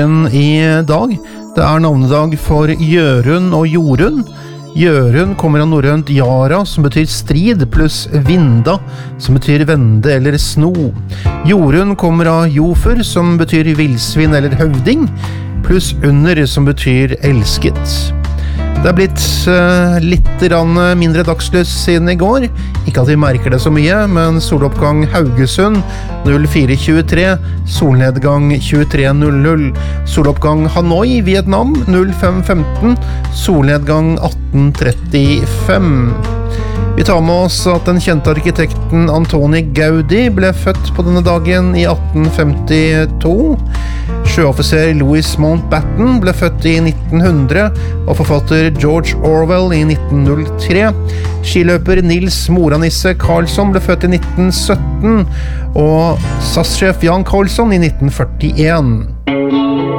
I dag. Det navnedag for Jørund og Jorunn. Jørund kommer av norrønt Jara, som betyr strid, pluss Vinda, som betyr vende eller sno. Jorunn kommer av Jofer, som betyr vildsvin eller høvding, pluss under, som betyr elsket. Det blitt litt mindre dagslys siden I går. Ikke at vi merker det så mye, men soloppgang Haugesund 04.23, solnedgang 23.00, soloppgang Hanoi, Vietnam 05.15, solnedgang 18.35. Vi tar med oss at den kjente arkitekten Antoni Gaudi ble født på denne dagen I 1852. Sjøoffiser Louis Mountbatten ble født I 1900, og forfatter George Orwell I 1903. Skiløper Nils Moranisse Karlsson ble født I 1917, og SAS-sjef Jan Karlsson I 1941.